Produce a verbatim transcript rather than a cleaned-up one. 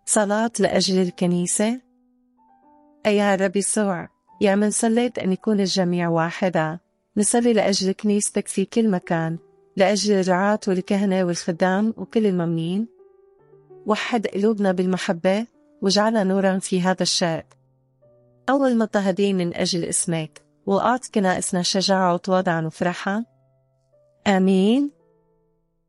صلاة لأجل الكنيسة. أيها الرب يسوع، يا من صليت أن يكون الجميع واحدا، نصلي لأجل كنيستك في كل مكان، لأجل الرعاة والكهنة والخدام وكل المؤمنين. وحد قلوبنا بالمحبة وجعلنا نورا في هذا الشارع. أول مضطهدين من أجل اسمك، وأعط كنائسنا شجاعة وتواضعا وفرحا. آمين.